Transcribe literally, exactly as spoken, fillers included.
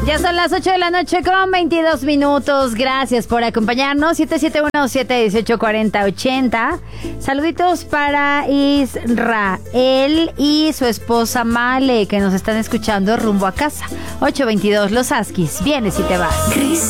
Ya son las ocho de la noche con veintidós minutos. Gracias por acompañarnos. siete siete uno, siete uno ocho, cuatro cero ocho cero. Saluditos para Israel y su esposa Male, que nos están escuchando rumbo a casa. ocho veintidós Los Askis. Vienes y te vas.